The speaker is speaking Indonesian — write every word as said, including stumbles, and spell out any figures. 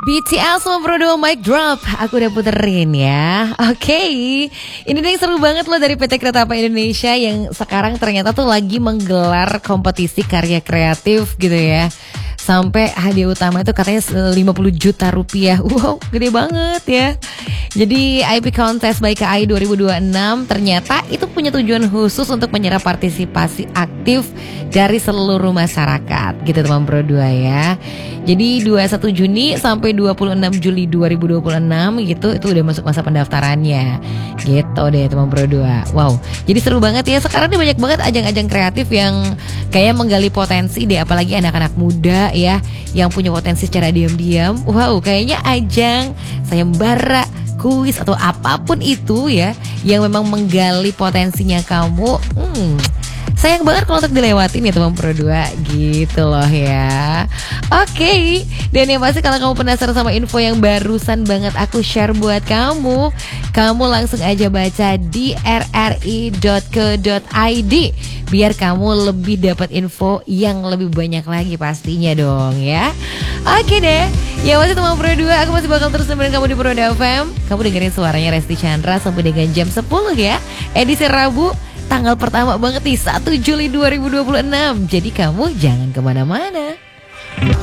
B T S sama Pro dua Mic Drop. Aku udah puterin ya. Oke okay. Ini nih seru banget loh dari P T Kereta Api Indonesia yang sekarang ternyata tuh lagi menggelar kompetisi karya kreatif gitu ya. Sampai hadiah utama itu katanya lima puluh juta rupiah. Wow, gede banget ya. Jadi I P Contest by K A I dua ribu dua puluh enam ternyata itu punya tujuan khusus untuk menyerap partisipasi aktif dari seluruh masyarakat gitu teman Pro dua ya. Jadi dua puluh satu Juni sampai dua puluh enam Juli dua ribu dua puluh enam gitu itu udah masuk masa pendaftarannya. Gitu deh teman Pro dua. Wow, jadi seru banget ya. Sekarang nih banyak banget ajang-ajang kreatif yang kayak menggali potensi deh, apalagi anak-anak muda ya yang punya potensi secara diam-diam. Wow, kayaknya ajang sayembara, kuis atau apapun itu ya yang memang menggali potensinya kamu, hmm, sayang banget kalau untuk dilewatin ya teman Pro dua gitu loh ya. Oke okay. Dan yang pasti kalau kamu penasaran sama info yang barusan banget aku share buat kamu, kamu langsung aja baca di r r i dot co dot i d biar kamu lebih dapat info yang lebih banyak lagi pastinya dong ya. Oke okay deh. Ya masih teman Pro dua, aku masih bakal terus nemenin kamu di Pro dua F M. Kamu dengerin suaranya Resti Chandra sampai dengan jam sepuluh ya. Edisi Rabu tanggal pertama banget nih, satu Juli dua ribu dua puluh enam. Jadi kamu jangan kemana-mana.